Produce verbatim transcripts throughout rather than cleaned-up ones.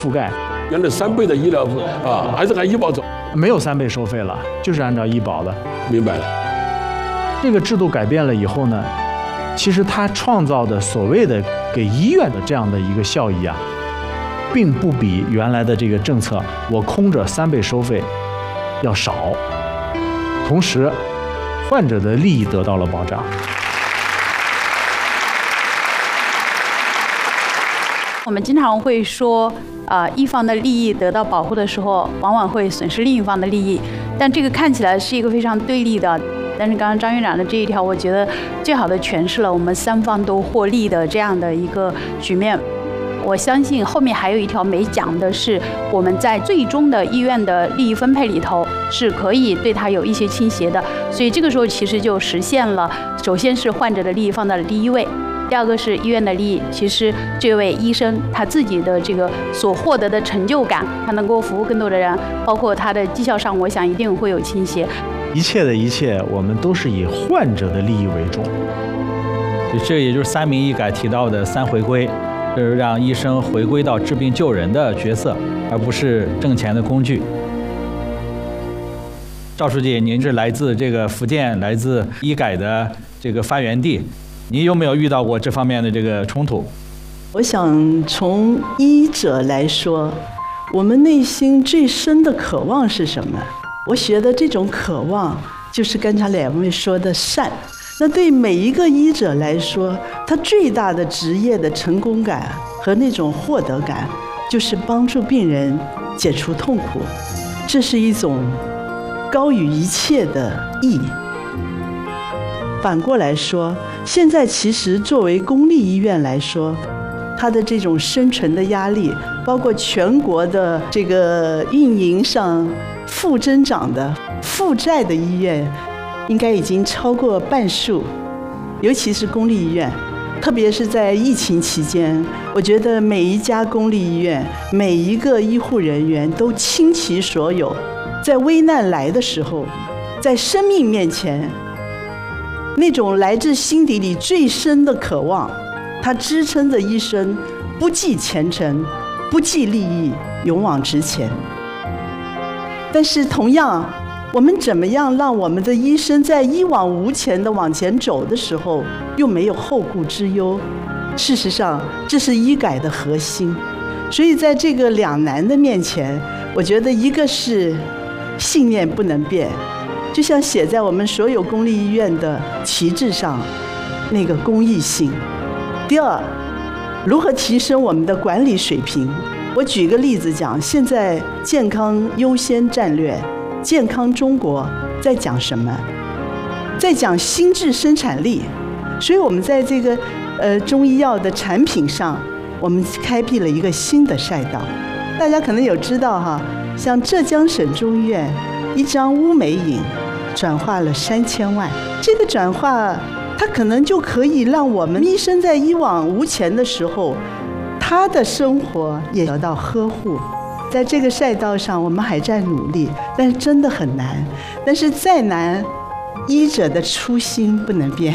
覆盖。 原来三倍的医疗啊，还是按医保走？ 没有三倍收费了，就是按照医保的。 明白了。 这个制度改变了以后呢，其实它创造的所谓的给医院的这样的一个效益啊，并不比原来的这个政策我空着三倍收费要少。同时，患者的利益得到了保障。 我们经常会说，呃，一方的利益得到保护的时候，往往会损失另一方的利益，但这个看起来是一个非常对立的。但是刚刚张院长的这一条，我觉得最好的诠释了我们三方都获利的这样的一个局面。我相信后面还有一条没讲的是，我们在最终的医院的利益分配里头是可以对它有一些倾斜的，所以这个时候其实就实现了，首先是患者的利益放在了第一位。第二个是医院的利益，其实这位医生他自己的这个所获得的成就感，他能够服务更多的人，包括他的绩效上，我想一定会有倾斜。 一切的一切，我们都是以患者的利益为重。 这也就是三民医改提到的三回归，就是让医生回归到治病救人的角色，而不是挣钱的工具。赵书记，您是来自这个福建，来自医改的这个发源地。你有没有遇到过这方面的这个冲突？ 我想从医者来说，我们内心最深的渴望是什么？我觉得这种渴望就是刚才两位说的善。那对每一个医者来说，他最大的职业的成功感和那种获得感，就是帮助病人解除痛苦，这是一种高于一切的义。反过来说，现在其实作为公立医院来说，它的这种生存的压力，包括全国的这个运营上负增长的负债的医院，应该已经超过半数，尤其是公立医院，特别是在疫情期间，我觉得每一家公立医院，每一个医护人员都倾其所有，在危难来的时候，在生命面前，那种来自心底里最深的渴望，它支撑着医生不计前程，不计利益，勇往直前。但是同样，我们怎么样让我们的医生在一往无前的往前走的时候，又没有后顾之忧？事实上，这是医改的核心。所以在这个两难的面前，我觉得一个是信念不能变，就像写在我们所有公立医院的旗帜上那个公益性。第二，如何提升我们的管理水平？我举个例子讲，现在健康优先战略，健康中国在讲什么？在讲新质生产力。所以我们在这个呃中医药的产品上，我们开辟了一个新的赛道。大家可能有知道哈，像浙江省中医院一张乌梅饮转化了三千万，这个转化它可能就可以让我们医生在一往无前的时候，他的生活也得到呵护。在这个赛道上，我们还在努力，但是真的很难。但是再难，医者的初心不能变。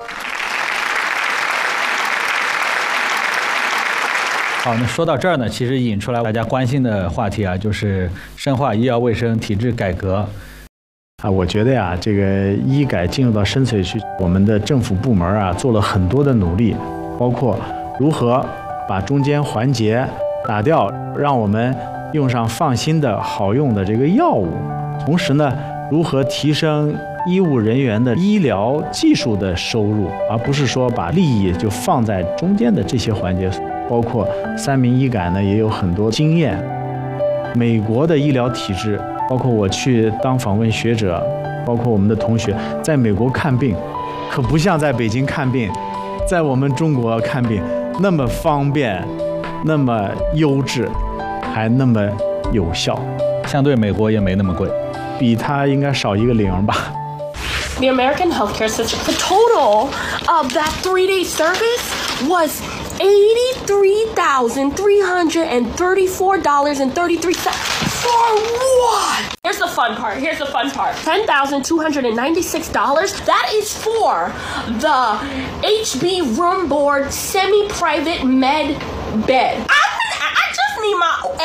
好，那说到这儿呢，其实引出来大家关心的话题啊，就是深化医药卫生体制改革。 啊，我觉得呀，这个医改进入到深邃区，我们的政府部门啊做了很多的努力，包括如何把中间环节打掉，让我们用上放心的好用的这个药物，同时呢，如何提升医务人员的医疗技术的收入，而不是说把利益就放在中间的这些环节。包括三民医改呢，也有很多经验。美国的医疗体制，包括我去当访问学者，包括我们的同学，在美国看病，可不像在北京看病，在我们中国看病那么方便，那么优质，还那么有效。 相对美国也没那么贵， 比它应该少一个零吧。 The American healthcare system, the total of that three-day service was eighty-three thousand three hundred thirty-four dollars and thirty-three cents. For what? Here's the fun part. Here's the fun part. ten thousand two hundred ninety-six dollars. That is for the H B room board semi-private med bed. I, I just money my